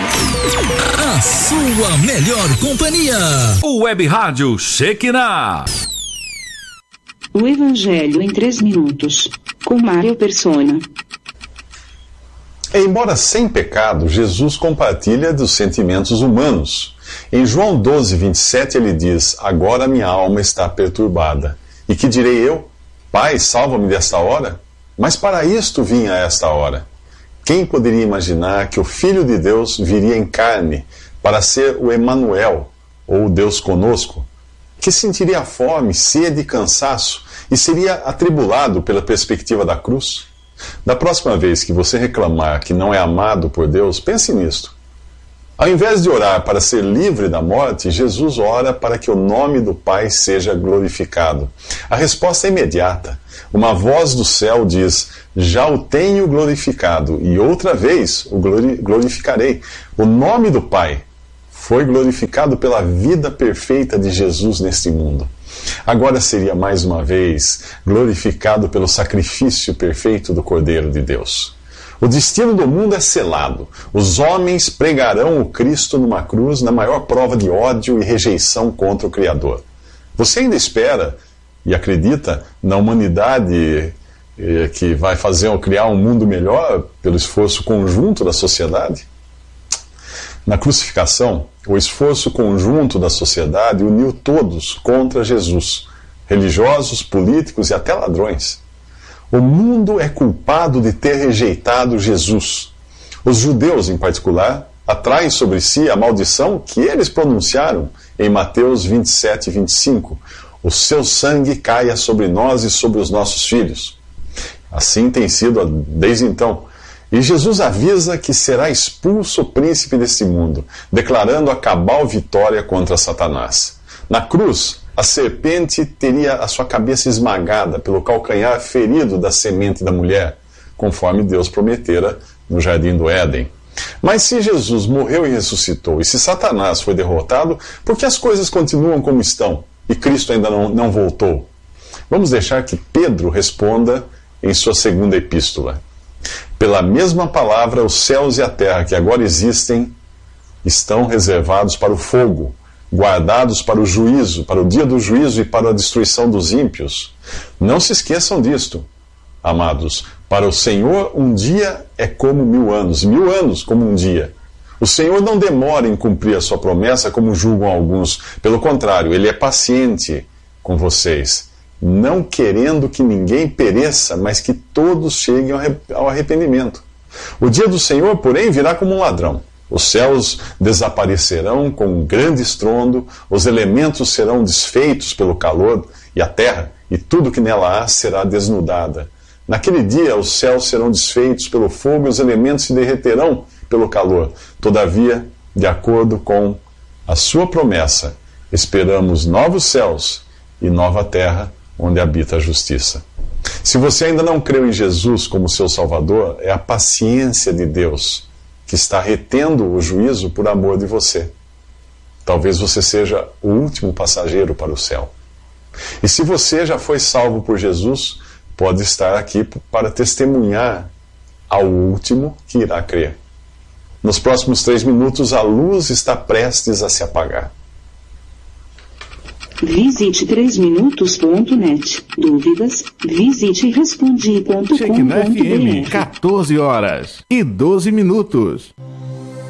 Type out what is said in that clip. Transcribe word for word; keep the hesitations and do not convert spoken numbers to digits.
A sua melhor companhia. O Web Rádio Shekinah. O Evangelho em três minutos, com Mário Persona. Embora sem pecado, Jesus compartilha dos sentimentos humanos. Em João doze, vinte e sete, ele diz: agora minha alma está perturbada. E que direi eu? Pai, salva-me desta hora? Mas para isto vim a esta hora. Quem poderia imaginar que o Filho de Deus viria em carne para ser o Emanuel, ou Deus conosco, que sentiria fome, sede e cansaço e seria atribulado pela perspectiva da cruz? Da próxima vez que você reclamar que não é amado por Deus, pense nisto. Ao invés de orar para ser livre da morte, Jesus ora para que o nome do Pai seja glorificado. A resposta é imediata. Uma voz do céu diz: já o tenho glorificado, e outra vez o glorificarei. O nome do Pai foi glorificado pela vida perfeita de Jesus neste mundo. Agora seria mais uma vez glorificado pelo sacrifício perfeito do Cordeiro de Deus. O destino do mundo é selado. Os homens pregarão o Cristo numa cruz na maior prova de ódio e rejeição contra o Criador. Você ainda espera e acredita na humanidade eh, que vai fazer ou criar um mundo melhor pelo esforço conjunto da sociedade? Na crucificação, o esforço conjunto da sociedade uniu todos contra Jesus, religiosos, políticos e até ladrões. O mundo é culpado de ter rejeitado Jesus. Os judeus, em particular, atraem sobre si a maldição que eles pronunciaram em Mateus vinte e sete, vinte e cinco. O seu sangue caia sobre nós e sobre os nossos filhos. Assim tem sido desde então. E Jesus avisa que será expulso o príncipe deste mundo, declarando a cabal vitória contra Satanás. Na cruz, a serpente teria a sua cabeça esmagada pelo calcanhar ferido da semente da mulher, conforme Deus prometera no jardim do Éden. Mas se Jesus morreu e ressuscitou, e se Satanás foi derrotado, por que as coisas continuam como estão e Cristo ainda não, não voltou? Vamos deixar que Pedro responda em sua segunda epístola. Pela mesma palavra, os céus e a terra que agora existem estão reservados para o fogo, guardados para o juízo, para o dia do juízo e para a destruição dos ímpios. Não se esqueçam disto, amados. Para o Senhor, um dia é como mil anos, mil anos como um dia. O Senhor não demora em cumprir a sua promessa, como julgam alguns. Pelo contrário, Ele é paciente com vocês, não querendo que ninguém pereça, mas que todos cheguem ao arrependimento. O dia do Senhor, porém, virá como um ladrão. Os céus desaparecerão com um grande estrondo, os elementos serão desfeitos pelo calor, e a terra e tudo que nela há será desnudada. Naquele dia os céus serão desfeitos pelo fogo e os elementos se derreterão pelo calor. Todavia, de acordo com a sua promessa, esperamos novos céus e nova terra onde habita a justiça. Se você ainda não creu em Jesus como seu Salvador, é a paciência de Deus que está retendo o juízo por amor de você. Talvez você seja o último passageiro para o céu. E se você já foi salvo por Jesus, pode estar aqui para testemunhar ao último que irá crer. Nos próximos três minutos, a luz está prestes a se apagar. Visite três minutos ponto net. Dúvidas? Visite respondi ponto com ponto b r. Shekinah F M, quatorze horas e doze minutos.